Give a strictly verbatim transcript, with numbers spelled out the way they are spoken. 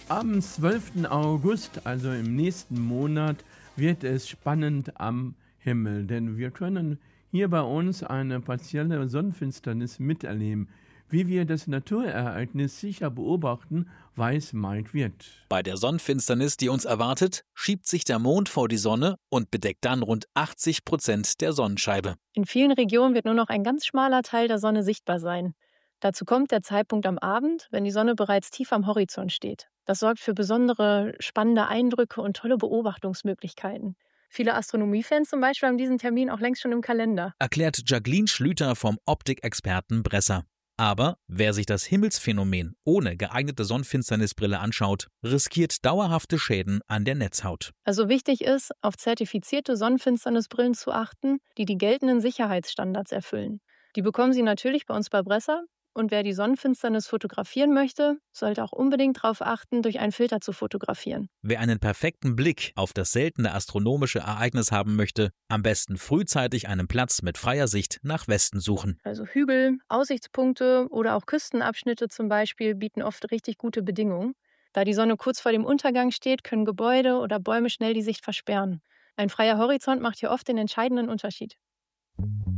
Am zwölften August, also im nächsten Monat, wird es spannend am Himmel, denn wir können hier bei uns eine partielle Sonnenfinsternis miterleben. Wie wir das Naturereignis sicher beobachten, weiß Mike Wirth. Bei der Sonnenfinsternis, die uns erwartet, schiebt sich der Mond vor die Sonne und bedeckt dann rund achtzig Prozent der Sonnenscheibe. In vielen Regionen wird nur noch ein ganz schmaler Teil der Sonne sichtbar sein. Dazu kommt der Zeitpunkt am Abend, wenn die Sonne bereits tief am Horizont steht. Das sorgt für besondere, spannende Eindrücke und tolle Beobachtungsmöglichkeiten. Viele Astronomiefans zum Beispiel haben diesen Termin auch längst schon im Kalender. Erklärt Jacqueline Schlüter vom Optikexperten Bresser. Aber wer sich das Himmelsphänomen ohne geeignete Sonnenfinsternisbrille anschaut, riskiert dauerhafte Schäden an der Netzhaut. Also wichtig ist, auf zertifizierte Sonnenfinsternisbrillen zu achten, die die geltenden Sicherheitsstandards erfüllen. Die bekommen Sie natürlich bei uns bei Bresser. Und wer die Sonnenfinsternis fotografieren möchte, sollte auch unbedingt darauf achten, durch einen Filter zu fotografieren. Wer einen perfekten Blick auf das seltene astronomische Ereignis haben möchte, am besten frühzeitig einen Platz mit freier Sicht nach Westen suchen. Also Hügel, Aussichtspunkte oder auch Küstenabschnitte zum Beispiel bieten oft richtig gute Bedingungen. Da die Sonne kurz vor dem Untergang steht, können Gebäude oder Bäume schnell die Sicht versperren. Ein freier Horizont macht hier oft den entscheidenden Unterschied.